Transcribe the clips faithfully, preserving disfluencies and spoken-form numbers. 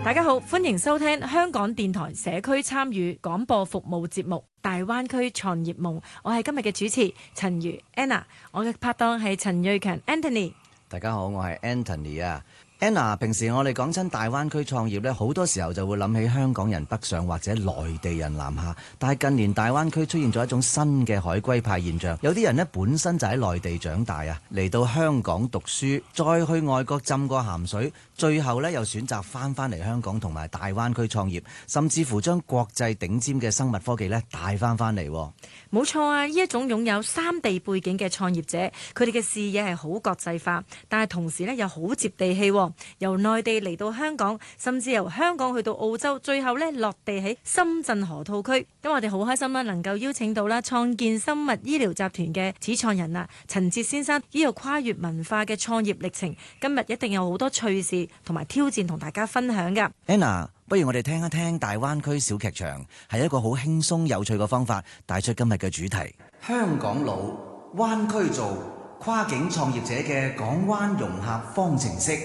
大家好，歡迎收聽香港電台社區參與廣播服務節目《大灣區創業夢》，我係今日嘅主持陳如 Anna， 我嘅拍檔係陳瑞強 Anthony。 大家好，我係 Anthony 啊。Anna， 平時我哋講親大灣區創業呢，好多時候就會諗起香港人北上或者內地人南下。但係近年大灣區出現咗一種新嘅海歸派現象，有啲人呢本身就喺內地長大啊，嚟到香港讀書，再去外國浸過鹹水，最後呢又選擇翻返嚟香港同埋大灣區創業，甚至乎將國際頂尖嘅生物科技呢帶翻翻嚟。 冇錯啊！呢一種擁有三地背景嘅創業者，佢哋嘅視野係好國際化，但係同時呢又好接地氣。由內地嚟到香港，甚至由香港去到澳洲，最後呢落地喺深圳河套區。咁我哋好開心啦，能夠邀請到啦創建生物醫療集團嘅始創人啊陳捷先生，呢個跨越文化嘅創業歷程，今日一定有好多趣事同埋挑戰同大家分享噶。 Anna， 不如我哋聽一聽大灣區小劇場，係一個好輕鬆有趣嘅方法，帶出今日嘅主題：香港佬，灣區做，跨境創業者嘅港灣融合方程式。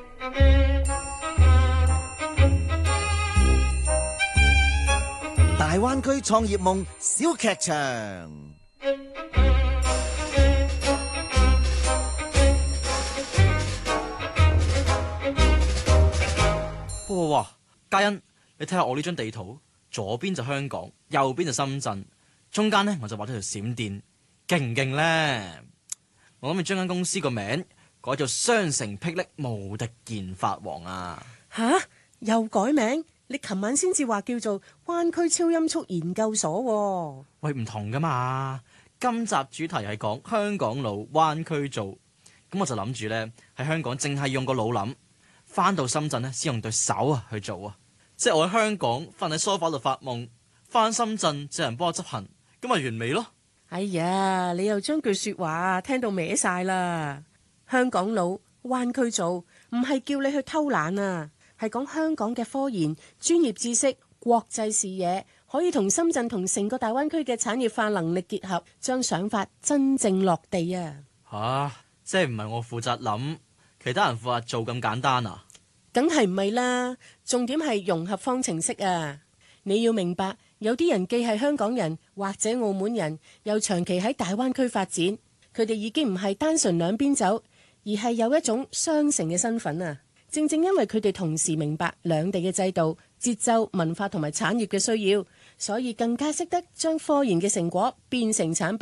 大灣區創業夢小劇場。 哇哇！嘉欣，你睇下我呢張地圖，左邊就香港，右邊就深圳，中間呢我就畫咗條閃電，勁唔勁呢？我諗住將間公司個名改做雙城霹靂無敵研發王啊！ 吓，又改名？你琴晚先至話叫做灣區超音速研究所喎。 喂，唔同噶嘛？今集主題係講香港佬灣區做，咁我就諗住呢，喺香港淨係用個腦諗，翻到深圳呢先用對手啊去做啊！即係我喺香港瞓喺梳化度發夢，翻深圳就有人幫我執行，咁咪完美咯！ 哎呀，你又將句說話聽到歪晒啦！香港佬灣區做，唔係叫你去偷懶啊，係講香港嘅科研、專業知識、國際視野，可以同深圳同成個大灣區嘅產業化能力結合，將想法真正落地啊！ 吓、啊，即係唔係我負責諗，其他人負責做咁簡單啊？ 梗係唔係啦，重點係融合方程式啊！你要明白，有啲人既係香港人或者澳門人，又長期喺大灣區發展，佢哋已經唔係單純兩邊走，而係有一種雙城嘅身份啊！正正因為佢哋同時明白兩地嘅制度、節奏、文化同埋產業嘅需要，所以更加識得將科研嘅成果變成產品。